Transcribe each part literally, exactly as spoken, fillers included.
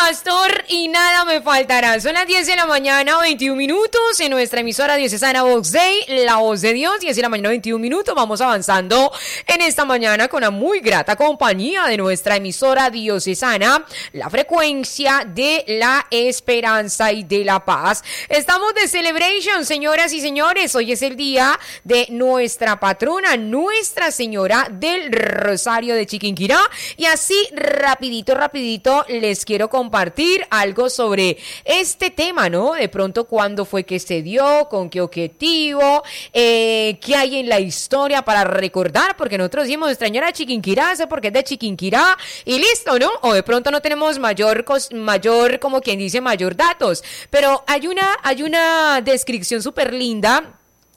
pastor y nada me faltará. Son las diez de la mañana, veintiún minutos, en nuestra emisora diocesana Vox Dei, la voz de Dios. Diez de la mañana, veintiún minutos. Vamos avanzando en esta mañana con la muy grata compañía de nuestra emisora diocesana, la frecuencia de la esperanza y de la paz. Estamos de celebration, señoras y señores. Hoy es el día de nuestra patrona, Nuestra Señora del Rosario de Chiquinquirá. Y así, rapidito, rapidito, les quiero compartir algo sobre este tema, ¿no? De pronto, ¿cuándo fue que se dio? ¿Con qué objetivo? Eh, ¿Qué hay en la historia para recordar? Porque nosotros decimos extrañar a Chiquinquirá, sé porque es de Chiquinquirá y listo, ¿no? O de pronto no tenemos mayor, mayor, como quien dice, mayor datos. Pero hay una, hay una descripción súper linda.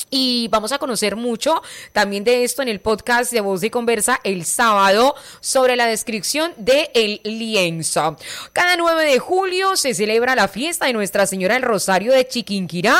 Y vamos a conocer mucho también de esto en el podcast de Voz de Conversa el sábado sobre la descripción del lienzo. Cada nueve de julio se celebra la fiesta de Nuestra Señora del Rosario de Chiquinquirá,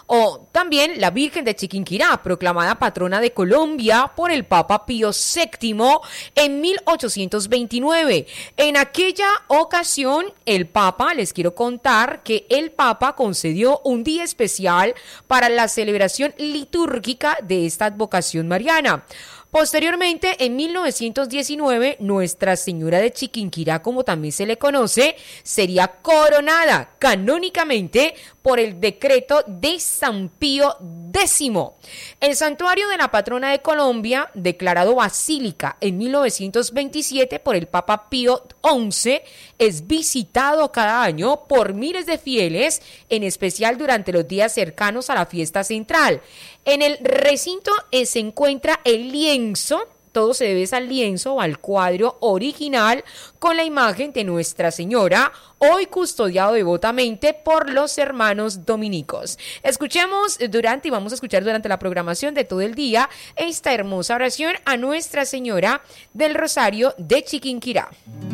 o también la Virgen de Chiquinquirá, proclamada patrona de Colombia por el Papa Pío séptimo en mil ochocientos veintinueve. En aquella ocasión, el Papa, les quiero contar que el Papa concedió un día especial para la celebración litúrgica de esta advocación mariana. Posteriormente, en mil novecientos diecinueve, Nuestra Señora de Chiquinquirá, como también se le conoce, sería coronada canónicamente por el decreto de San Pío décimo. El santuario de la patrona de Colombia, declarado basílica en mil novecientos veintisiete por el Papa Pío once, es visitado cada año por miles de fieles, en especial durante los días cercanos a la fiesta central. En el recinto eh, se encuentra el lienzo. Todo se debe al lienzo o al cuadro original con la imagen de Nuestra Señora, hoy custodiado devotamente por los hermanos dominicos. Escuchemos durante y vamos a escuchar durante la programación de todo el día esta hermosa oración a Nuestra Señora del Rosario de Chiquinquirá.